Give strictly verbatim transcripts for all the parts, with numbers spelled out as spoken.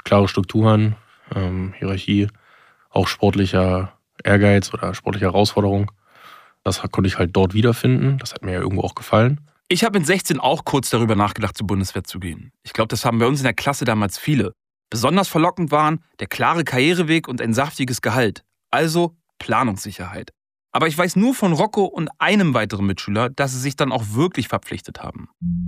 klare Strukturen, ähm, Hierarchie, auch sportlicher Ehrgeiz oder sportliche Herausforderung. Das konnte ich halt dort wiederfinden. Das hat mir ja irgendwo auch gefallen. Ich habe mit sechzehn auch kurz darüber nachgedacht, zur Bundeswehr zu gehen. Ich glaube, das haben bei uns in der Klasse damals viele. Besonders verlockend waren der klare Karriereweg und ein saftiges Gehalt. Also Planungssicherheit. Aber ich weiß nur von Rocco und einem weiteren Mitschüler, dass sie sich dann auch wirklich verpflichtet haben.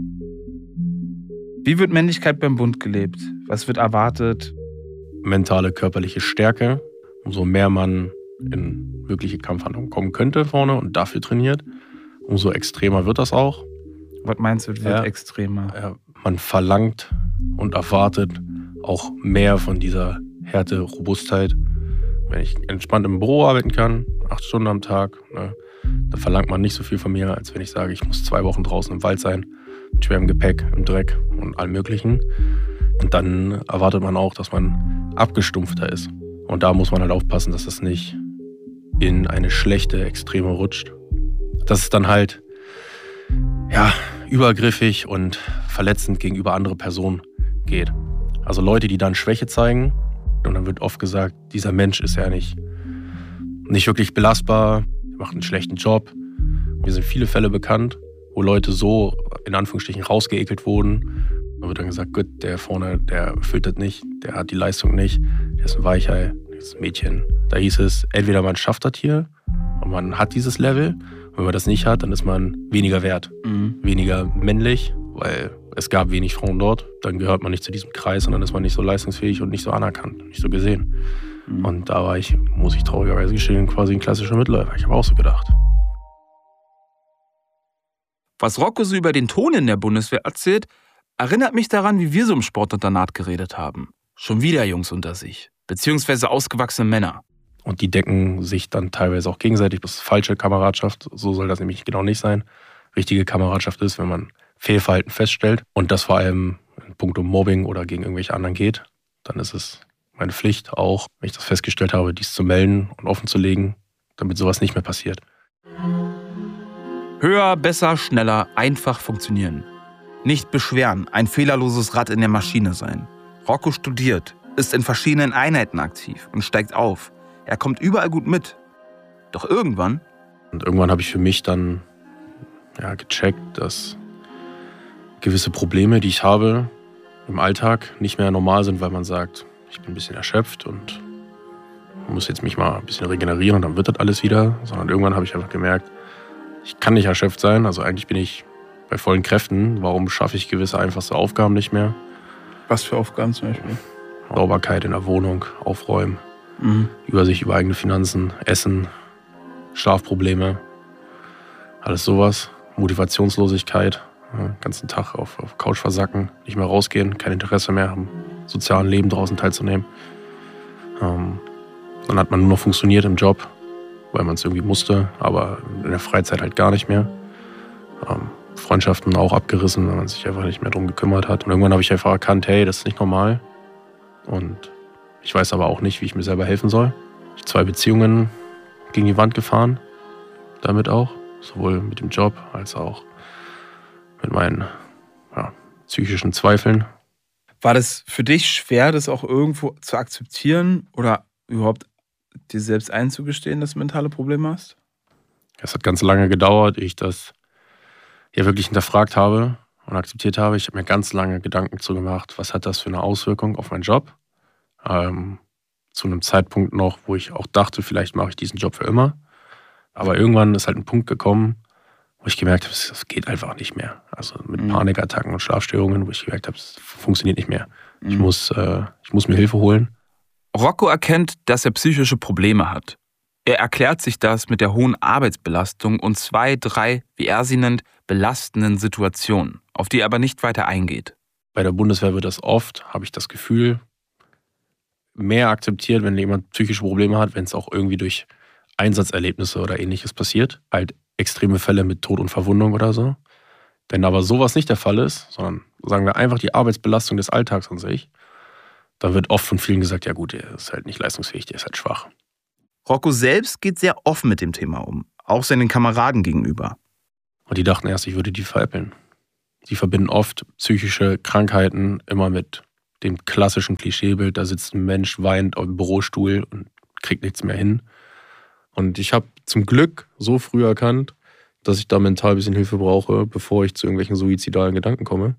Wie wird Männlichkeit beim Bund gelebt? Was wird erwartet? Mentale, körperliche Stärke. Umso mehr man in wirkliche Kampfhandlungen kommen könnte vorne und dafür trainiert, umso extremer wird das auch. Was meinst du, wird ja, extremer? Ja, man verlangt und erwartet auch mehr von dieser Härte, Robustheit. Wenn ich entspannt im Büro arbeiten kann, acht Stunden am Tag, ne, da verlangt man nicht so viel von mir, als wenn ich sage, ich muss zwei Wochen draußen im Wald sein, mit schwerem Gepäck, im Dreck und allem Möglichen. Und dann erwartet man auch, dass man abgestumpfter ist. Und da muss man halt aufpassen, dass das nicht in eine schlechte Extreme rutscht. Dass es dann halt ja, übergriffig und verletzend gegenüber anderen Personen geht. Also Leute, die dann Schwäche zeigen, und dann wird oft gesagt, dieser Mensch ist ja nicht, nicht wirklich belastbar, macht einen schlechten Job. Mir sind viele Fälle bekannt, wo Leute so in Anführungsstrichen rausgeekelt wurden. Da wird dann gesagt, gut, der vorne, der erfüllt das nicht, der hat die Leistung nicht, der ist ein Weichei, der ist ein Mädchen. Da hieß es, entweder man schafft das hier und man hat dieses Level, und wenn man das nicht hat, dann ist man weniger wert, mhm. weniger männlich, weil es gab wenig Frauen dort. Dann gehört man nicht zu diesem Kreis und dann ist man nicht so leistungsfähig und nicht so anerkannt, nicht so gesehen. Mhm. Und da war ich, muss ich traurigerweise gestehen, quasi ein klassischer Mitläufer. Ich habe auch so gedacht. Was Rocco so über den Ton in der Bundeswehr erzählt, erinnert mich daran, wie wir so im Sportinternat geredet haben. Schon wieder Jungs unter sich, beziehungsweise ausgewachsene Männer. Und die decken sich dann teilweise auch gegenseitig. Das ist falsche Kameradschaft, so soll das nämlich genau nicht sein. Richtige Kameradschaft ist, wenn man Fehlverhalten feststellt und das vor allem in puncto Mobbing oder gegen irgendwelche anderen geht, dann ist es meine Pflicht auch, wenn ich das festgestellt habe, dies zu melden und offen zu legen, damit sowas nicht mehr passiert. Höher, besser, schneller, einfach funktionieren. Nicht beschweren, ein fehlerloses Rad in der Maschine sein. Rocco studiert, ist in verschiedenen Einheiten aktiv und steigt auf. Er kommt überall gut mit. Doch irgendwann... Und irgendwann habe ich für mich dann ja, gecheckt, dass gewisse Probleme, die ich habe im Alltag, nicht mehr normal sind, weil man sagt, ich bin ein bisschen erschöpft und muss jetzt mich mal ein bisschen regenerieren und dann wird das alles wieder. Sondern irgendwann habe ich einfach gemerkt, ich kann nicht erschöpft sein. Also eigentlich bin ich bei vollen Kräften. Warum schaffe ich gewisse einfachste Aufgaben nicht mehr? Was für Aufgaben zum Beispiel? Sauberkeit in der Wohnung, Aufräumen, mhm. Übersicht über eigene Finanzen, Essen, Schlafprobleme, alles sowas. Motivationslosigkeit, den ganzen Tag auf, auf Couch versacken, nicht mehr rausgehen, kein Interesse mehr am sozialen Leben draußen teilzunehmen. Ähm, dann hat man nur noch funktioniert im Job, weil man es irgendwie musste, aber in der Freizeit halt gar nicht mehr. Ähm, Freundschaften auch abgerissen, weil man sich einfach nicht mehr drum gekümmert hat. Und irgendwann habe ich einfach erkannt, hey, das ist nicht normal. Und ich weiß aber auch nicht, wie ich mir selber helfen soll. Ich habe zwei Beziehungen gegen die Wand gefahren, damit auch. Sowohl mit dem Job als auch mit meinen ja, psychischen Zweifeln. War das für dich schwer, das auch irgendwo zu akzeptieren oder überhaupt dir selbst einzugestehen, dass du mentale Probleme hast? Es hat ganz lange gedauert, ehe ich das ja wirklich hinterfragt habe und akzeptiert habe. Ich habe mir ganz lange Gedanken zu gemacht, was hat das für eine Auswirkung auf meinen Job. Ähm, zu einem Zeitpunkt noch, wo ich auch dachte, vielleicht mache ich diesen Job für immer. Aber irgendwann ist halt ein Punkt gekommen, wo ich gemerkt habe, es geht einfach nicht mehr. Also mit mhm. Panikattacken und Schlafstörungen, wo ich gemerkt habe, es funktioniert nicht mehr. Mhm. Ich muss, äh, ich muss mir Hilfe holen. Rocco erkennt, dass er psychische Probleme hat. Er erklärt sich das mit der hohen Arbeitsbelastung und zwei, drei, wie er sie nennt, belastenden Situationen, auf die er aber nicht weiter eingeht. Bei der Bundeswehr wird das oft, habe ich das Gefühl, mehr akzeptiert, wenn jemand psychische Probleme hat, wenn es auch irgendwie durch Einsatzerlebnisse oder Ähnliches passiert. Halt extreme Fälle mit Tod und Verwundung oder so. Wenn aber sowas nicht der Fall ist, sondern sagen wir einfach die Arbeitsbelastung des Alltags an sich, dann wird oft von vielen gesagt, ja gut, der ist halt nicht leistungsfähig, der ist halt schwach. Rocco selbst geht sehr offen mit dem Thema um, auch seinen Kameraden gegenüber. Und die dachten erst, ich würde die veräppeln. Sie verbinden oft psychische Krankheiten immer mit dem klassischen Klischeebild, da sitzt ein Mensch, weint auf dem Bürostuhl und kriegt nichts mehr hin. Und ich habe zum Glück so früh erkannt, dass ich da mental ein bisschen Hilfe brauche, bevor ich zu irgendwelchen suizidalen Gedanken komme.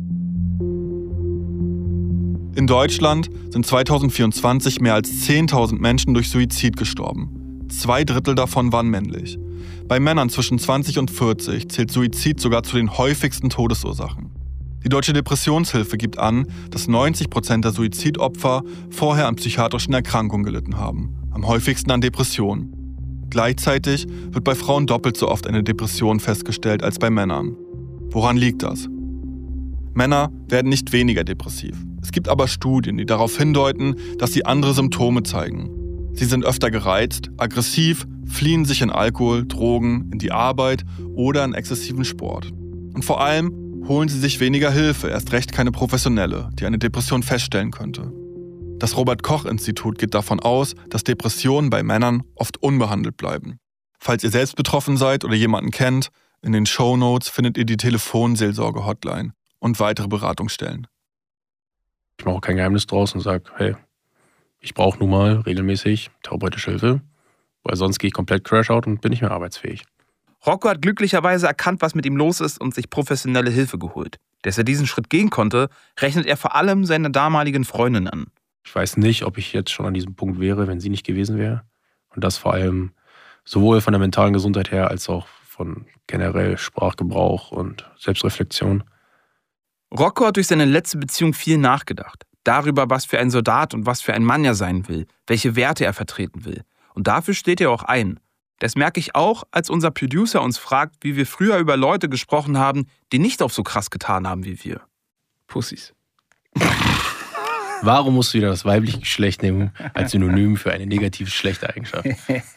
In Deutschland sind zweitausendvierundzwanzig mehr als zehntausend Menschen durch Suizid gestorben. Zwei Drittel davon waren männlich. Bei Männern zwischen zwanzig und vierzig zählt Suizid sogar zu den häufigsten Todesursachen. Die Deutsche Depressionshilfe gibt an, dass neunzig Prozent der Suizidopfer vorher an psychiatrischen Erkrankungen gelitten haben, am häufigsten an Depressionen. Gleichzeitig wird bei Frauen doppelt so oft eine Depression festgestellt als bei Männern. Woran liegt das? Männer werden nicht weniger depressiv. Es gibt aber Studien, die darauf hindeuten, dass sie andere Symptome zeigen. Sie sind öfter gereizt, aggressiv, fliehen sich in Alkohol, Drogen, in die Arbeit oder in exzessiven Sport. Und vor allem holen sie sich weniger Hilfe, erst recht keine professionelle, die eine Depression feststellen könnte. Das Robert-Koch-Institut geht davon aus, dass Depressionen bei Männern oft unbehandelt bleiben. Falls ihr selbst betroffen seid oder jemanden kennt, in den Shownotes findet ihr die Telefonseelsorge-Hotline und weitere Beratungsstellen. Ich mache auch kein Geheimnis draus und sage, hey, ich brauche nun mal regelmäßig therapeutische Hilfe, weil sonst gehe ich komplett Crash-out und bin nicht mehr arbeitsfähig. Rocco hat glücklicherweise erkannt, was mit ihm los ist und sich professionelle Hilfe geholt. Dass er diesen Schritt gehen konnte, rechnet er vor allem seiner damaligen Freundin an. Ich weiß nicht, ob ich jetzt schon an diesem Punkt wäre, wenn sie nicht gewesen wäre. Und das vor allem sowohl von der mentalen Gesundheit her, als auch von generell Sprachgebrauch und Selbstreflexion. Rocco hat durch seine letzte Beziehung viel nachgedacht. Darüber, was für ein Soldat und was für ein Mann er sein will, welche Werte er vertreten will. Und dafür steht er auch ein. Das merke ich auch, als unser Producer uns fragt, wie wir früher über Leute gesprochen haben, die nicht auf so krass getan haben wie wir. Pussys. Warum musst du wieder das weibliche Geschlecht nehmen als Synonym für eine negative, schlechte Eigenschaft?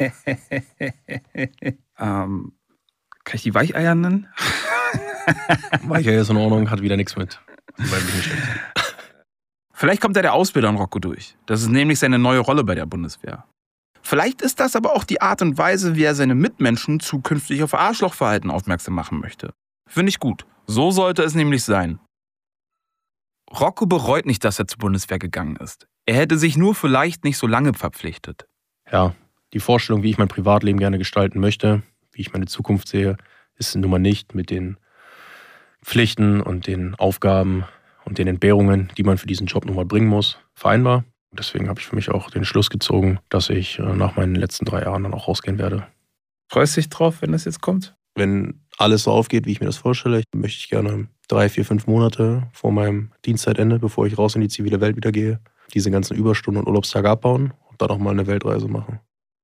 ähm, kann ich die Weicheier nennen? Weicheier ist in Ordnung, hat wieder nichts mit weiblichen Geschlecht. Vielleicht kommt er der Ausbilder in Rocco durch. Das ist nämlich seine neue Rolle bei der Bundeswehr. Vielleicht ist das aber auch die Art und Weise, wie er seine Mitmenschen zukünftig auf Arschlochverhalten aufmerksam machen möchte. Finde ich gut. So sollte es nämlich sein. Rocco bereut nicht, dass er zur Bundeswehr gegangen ist. Er hätte sich nur vielleicht nicht so lange verpflichtet. Ja, die Vorstellung, wie ich mein Privatleben gerne gestalten möchte, wie ich meine Zukunft sehe, ist nun mal nicht mit den Pflichten und den Aufgaben und den Entbehrungen, die man für diesen Job nun mal bringen muss, vereinbar. Deswegen habe ich für mich auch den Schluss gezogen, dass ich nach meinen letzten drei Jahren dann auch rausgehen werde. Freust du dich drauf, wenn das jetzt kommt? Wenn alles so aufgeht, wie ich mir das vorstelle, möchte ich gerne drei, vier, fünf Monate vor meinem Dienstzeitende, bevor ich raus in die zivile Welt wieder gehe, diese ganzen Überstunden und Urlaubstage abbauen und dann auch mal eine Weltreise machen.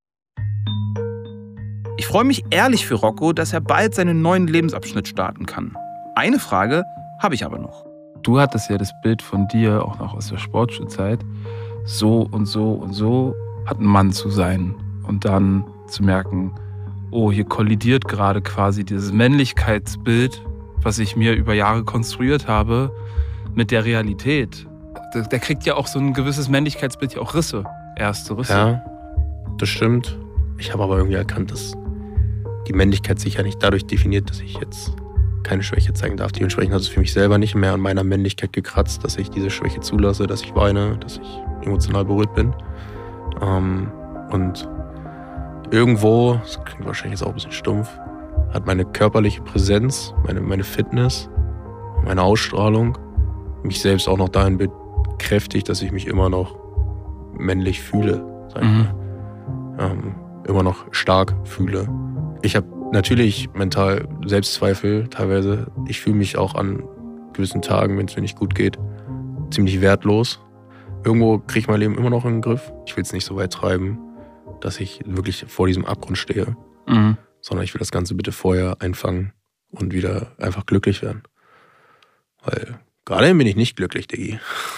Ich freue mich ehrlich für Rocco, dass er bald seinen neuen Lebensabschnitt starten kann. Eine Frage habe ich aber noch. Du hattest ja das Bild von dir, auch noch aus der Sportschulzeit, so und so und so hat ein Mann zu sein. Und dann zu merken, oh, hier kollidiert gerade quasi dieses Männlichkeitsbild, was ich mir über Jahre konstruiert habe, mit der Realität. Der, der kriegt ja auch so ein gewisses Männlichkeitsbild ja auch Risse. Erste Risse. Ja, das stimmt. Ich habe aber irgendwie erkannt, dass die Männlichkeit sich ja nicht dadurch definiert, dass ich jetzt keine Schwäche zeigen darf. Dementsprechend hat es für mich selber nicht mehr an meiner Männlichkeit gekratzt, dass ich diese Schwäche zulasse, dass ich weine, dass ich emotional berührt bin. Ähm, und irgendwo, das klingt wahrscheinlich jetzt auch ein bisschen stumpf, hat meine körperliche Präsenz, meine, meine Fitness, meine Ausstrahlung mich selbst auch noch dahin bekräftigt, dass ich mich immer noch männlich fühle, sag ich Mhm. mal. Ähm, immer noch stark fühle. Ich habe natürlich mental Selbstzweifel teilweise. Ich fühle mich auch an gewissen Tagen, wenn es mir nicht gut geht, ziemlich wertlos. Irgendwo kriege ich mein Leben immer noch in den Griff. Ich will es nicht so weit treiben, dass ich wirklich vor diesem Abgrund stehe, Mhm. sondern ich will das Ganze bitte vorher einfangen und wieder einfach glücklich werden. Weil gerade bin ich nicht glücklich, Diggi.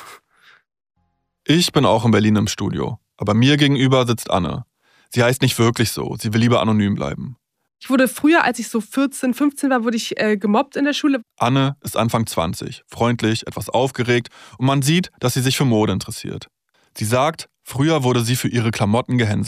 Ich bin auch in Berlin im Studio, aber mir gegenüber sitzt Anne. Sie heißt nicht wirklich so, sie will lieber anonym bleiben. Ich wurde früher, als ich so vierzehn, fünfzehn war, wurde ich äh, gemobbt in der Schule. Anne ist Anfang zwanzig, freundlich, etwas aufgeregt und man sieht, dass sie sich für Mode interessiert. Sie sagt, früher wurde sie für ihre Klamotten gehänselt.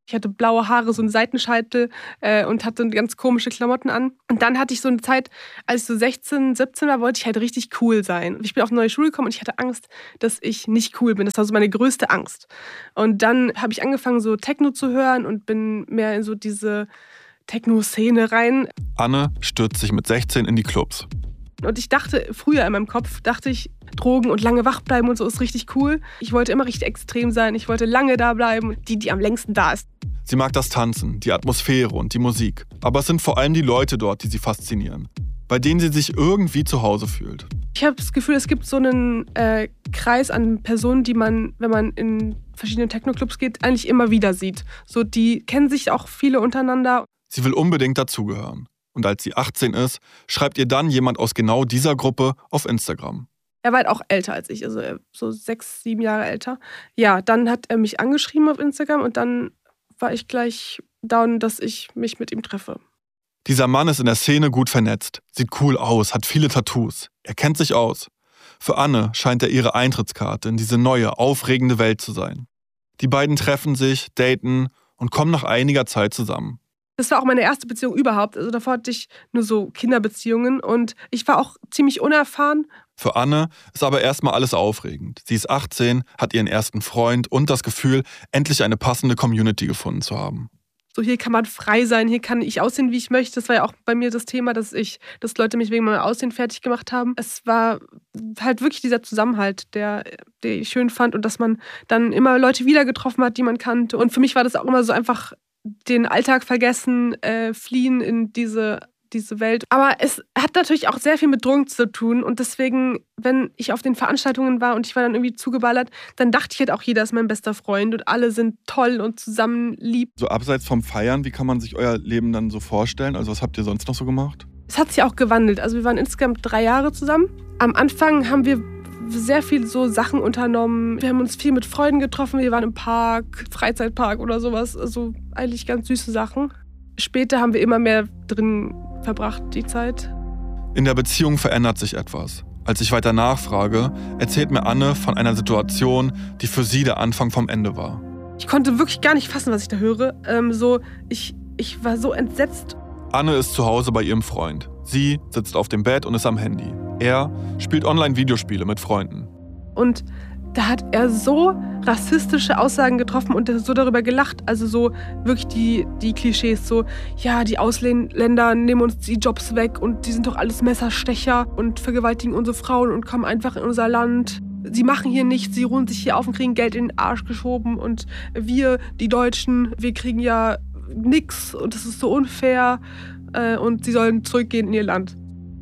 Ich hatte blaue Haare, so einen Seitenscheitel äh, und hatte ganz komische Klamotten an. Und dann hatte ich so eine Zeit, als ich so sechzehn, siebzehn war, wollte ich halt richtig cool sein. Ich bin auf eine neue Schule gekommen und ich hatte Angst, dass ich nicht cool bin. Das war so meine größte Angst. Und dann habe ich angefangen, so Techno zu hören und bin mehr in so diese Techno-Szene rein. Anne stürzt sich mit sechzehn in die Clubs. Und ich dachte, früher in meinem Kopf, dachte ich, Drogen und lange wach bleiben und so ist richtig cool. Ich wollte immer richtig extrem sein, ich wollte lange da bleiben, die, die am längsten da ist. Sie mag das Tanzen, die Atmosphäre und die Musik. Aber es sind vor allem die Leute dort, die sie faszinieren, bei denen sie sich irgendwie zu Hause fühlt. Ich habe das Gefühl, es gibt so einen äh, Kreis an Personen, die man, wenn man in verschiedene Techno-Clubs geht, eigentlich immer wieder sieht. So, die kennen sich auch viele untereinander. Sie will unbedingt dazugehören. Und als sie achtzehn ist, schreibt ihr dann jemand aus genau dieser Gruppe auf Instagram. Er war halt auch älter als ich, also so sechs, sieben Jahre älter. Ja, dann hat er mich angeschrieben auf Instagram und dann war ich gleich down, dass ich mich mit ihm treffe. Dieser Mann ist in der Szene gut vernetzt, sieht cool aus, hat viele Tattoos. Er kennt sich aus. Für Anne scheint er ihre Eintrittskarte in diese neue, aufregende Welt zu sein. Die beiden treffen sich, daten und kommen nach einiger Zeit zusammen. Das war auch meine erste Beziehung überhaupt. Also davor hatte ich nur so Kinderbeziehungen und ich war auch ziemlich unerfahren. Für Anne ist aber erstmal alles aufregend. Sie ist achtzehn, hat ihren ersten Freund und das Gefühl, endlich eine passende Community gefunden zu haben. So, hier kann man frei sein, hier kann ich aussehen, wie ich möchte. Das war ja auch bei mir das Thema, dass ich, dass Leute mich wegen meinem Aussehen fertig gemacht haben. Es war halt wirklich dieser Zusammenhalt, der, der ich schön fand und dass man dann immer Leute wieder getroffen hat, die man kannte. Und für mich war das auch immer so einfach den Alltag vergessen, äh, fliehen in diese, diese Welt. Aber es hat natürlich auch sehr viel mit Drogen zu tun und deswegen, wenn ich auf den Veranstaltungen war und ich war dann irgendwie zugeballert, dann dachte ich halt auch, jeder ist mein bester Freund und alle sind toll und zusammen lieb. So abseits vom Feiern, wie kann man sich euer Leben dann so vorstellen? Also was habt ihr sonst noch so gemacht? Es hat sich auch gewandelt. Also wir waren insgesamt drei Jahre zusammen. Am Anfang haben wir sehr viel so Sachen unternommen. Wir haben uns viel mit Freunden getroffen. Wir waren im Park, Freizeitpark oder sowas. Also eigentlich ganz süße Sachen. Später haben wir immer mehr drin verbracht, die Zeit. In der Beziehung verändert sich etwas. Als ich weiter nachfrage, erzählt mir Anne von einer Situation, die für sie der Anfang vom Ende war. Ich konnte wirklich gar nicht fassen, was ich da höre. Ähm, so, ich, ich war so entsetzt. Anne ist zu Hause bei ihrem Freund. Sie sitzt auf dem Bett und ist am Handy. Er spielt Online-Videospiele mit Freunden. Und da hat er so rassistische Aussagen getroffen und so darüber gelacht. Also so wirklich die, die Klischees, so, ja, die Ausländer nehmen uns die Jobs weg und die sind doch alles Messerstecher und vergewaltigen unsere Frauen und kommen einfach in unser Land. Sie machen hier nichts, sie ruhen sich hier auf und kriegen Geld in den Arsch geschoben und wir, die Deutschen, wir kriegen ja nix und das ist so unfair äh, und sie sollen zurückgehen in ihr Land.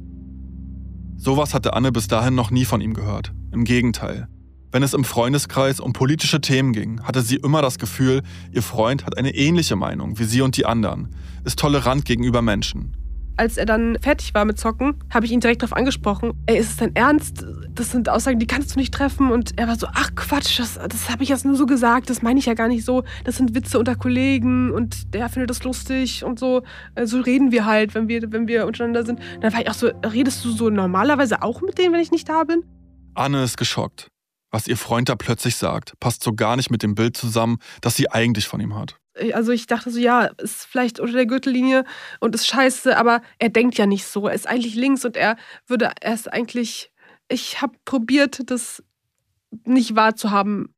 Sowas hatte Anne bis dahin noch nie von ihm gehört. Im Gegenteil. Wenn es im Freundeskreis um politische Themen ging, hatte sie immer das Gefühl, ihr Freund hat eine ähnliche Meinung wie sie und die anderen, ist tolerant gegenüber Menschen. Als er dann fertig war mit Zocken, habe ich ihn direkt darauf angesprochen. Ey, ist es dein Ernst? Das sind Aussagen, die kannst du nicht treffen. Und er war so, ach Quatsch, das, das habe ich jetzt nur so gesagt, das meine ich ja gar nicht so. Das sind Witze unter Kollegen und der findet das lustig und so. So reden wir halt, wenn wir, wenn wir untereinander sind. Dann war ich auch so, redest du so normalerweise auch mit denen, wenn ich nicht da bin? Anne ist geschockt. Was ihr Freund da plötzlich sagt, passt so gar nicht mit dem Bild zusammen, das sie eigentlich von ihm hat. Also ich dachte so, ja, ist vielleicht unter der Gürtellinie und ist scheiße, aber er denkt ja nicht so. Er ist eigentlich links und er würde, er ist eigentlich, ich habe probiert, das nicht wahrzuhaben.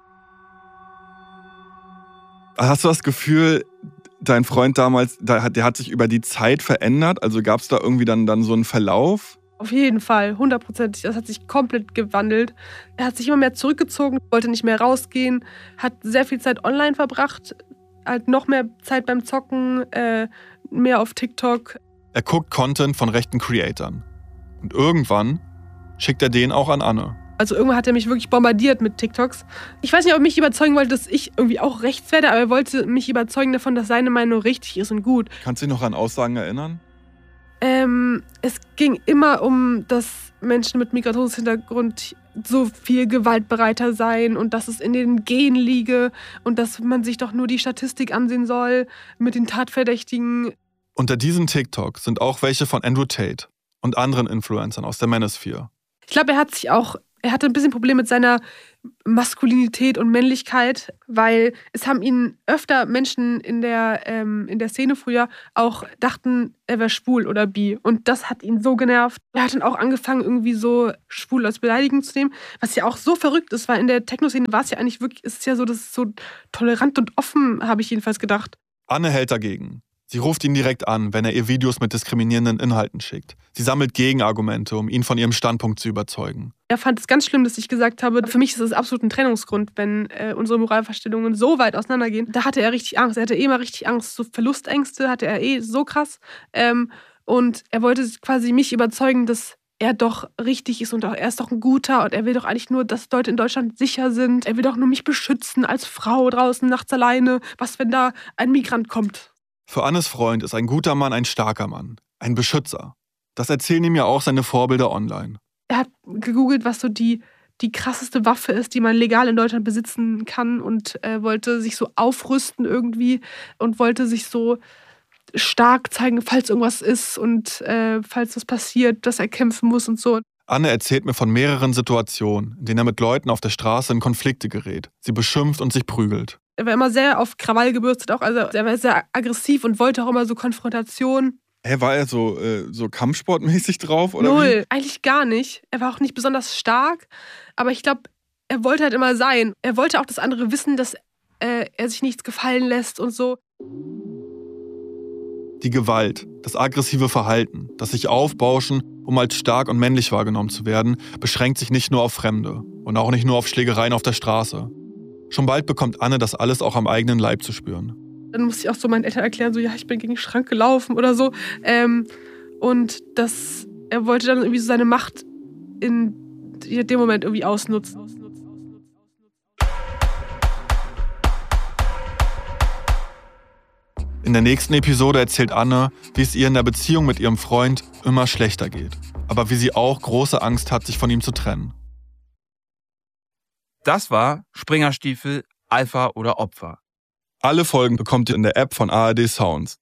Hast du das Gefühl, dein Freund damals, der hat sich über die Zeit verändert? Also gab es da irgendwie dann, dann so einen Verlauf? Auf jeden Fall, hundertprozentig. Das hat sich komplett gewandelt. Er hat sich immer mehr zurückgezogen, wollte nicht mehr rausgehen, hat sehr viel Zeit online verbracht, halt noch mehr Zeit beim Zocken, äh, mehr auf TikTok. Er guckt Content von rechten Creatoren. Und irgendwann schickt er den auch an Anne. Also irgendwann hat er mich wirklich bombardiert mit TikToks. Ich weiß nicht, ob er mich überzeugen wollte, dass ich irgendwie auch rechts werde, aber er wollte mich überzeugen davon, dass seine Meinung richtig ist und gut. Kannst du dich noch an Aussagen erinnern? Ähm, es ging immer um, dass Menschen mit Migrationshintergrund so viel gewaltbereiter seien und dass es in den Genen liege und dass man sich doch nur die Statistik ansehen soll mit den Tatverdächtigen. Unter diesen TikTok sind auch welche von Andrew Tate und anderen Influencern aus der Manosphere. Ich glaube, er hat sich auch Er hatte ein bisschen Probleme mit seiner Maskulinität und Männlichkeit, weil es haben ihn öfter Menschen in der, ähm, in der Szene früher auch dachten, er wäre schwul oder bi. Und das hat ihn so genervt. Er hat dann auch angefangen, irgendwie so schwul als Beleidigung zu nehmen, was ja auch so verrückt ist, weil in der Techno-Szene war es ja eigentlich wirklich, ist es ja so, das ist so tolerant und offen, habe ich jedenfalls gedacht. Anne hält dagegen. Sie ruft ihn direkt an, wenn er ihr Videos mit diskriminierenden Inhalten schickt. Sie sammelt Gegenargumente, um ihn von ihrem Standpunkt zu überzeugen. Er fand es ganz schlimm, dass ich gesagt habe, für mich ist das absolut ein Trennungsgrund, wenn äh, unsere Moralvorstellungen so weit auseinandergehen. Da hatte er richtig Angst. Er hatte eh mal richtig Angst. So Verlustängste hatte er eh so krass. Ähm, und er wollte quasi mich überzeugen, dass er doch richtig ist und auch, er ist doch ein Guter und er will doch eigentlich nur, dass Leute in Deutschland sicher sind. Er will doch nur mich beschützen als Frau draußen nachts alleine. Was, wenn da ein Migrant kommt? Für Annes Freund ist ein guter Mann ein starker Mann, ein Beschützer. Das erzählen ihm ja auch seine Vorbilder online. Er hat gegoogelt, was so die, die krasseste Waffe ist, die man legal in Deutschland besitzen kann und äh, wollte sich so aufrüsten irgendwie und wollte sich so stark zeigen, falls irgendwas ist und äh, falls was passiert, dass er kämpfen muss und so. Anne erzählt mir von mehreren Situationen, in denen er mit Leuten auf der Straße in Konflikte gerät, sie beschimpft und sich prügelt. Er war immer sehr auf Krawall gebürstet, auch, also er war sehr aggressiv und wollte auch immer so Konfrontation. Hä, war er so, äh, so kampfsportmäßig drauf? Oder Null, wie? eigentlich gar nicht. Er war auch nicht besonders stark, aber ich glaube, er wollte halt immer sein. Er wollte auch, dass andere wissen, dass äh, er sich nichts gefallen lässt und so. Die Gewalt, das aggressive Verhalten, das sich aufbauschen, um als stark und männlich wahrgenommen zu werden, beschränkt sich nicht nur auf Fremde und auch nicht nur auf Schlägereien auf der Straße. Schon bald bekommt Anne das alles auch am eigenen Leib zu spüren. Dann musste ich auch so meinen Eltern erklären, so ja, ich bin gegen den Schrank gelaufen oder so. Ähm, und das, er wollte dann irgendwie so seine Macht in dem Moment irgendwie ausnutzen. In der nächsten Episode erzählt Anne, wie es ihr in der Beziehung mit ihrem Freund immer schlechter geht. Aber wie sie auch große Angst hat, sich von ihm zu trennen. Das war Springerstiefel, Alpha oder Opfer. Alle Folgen bekommt ihr in der App von A R D Sounds.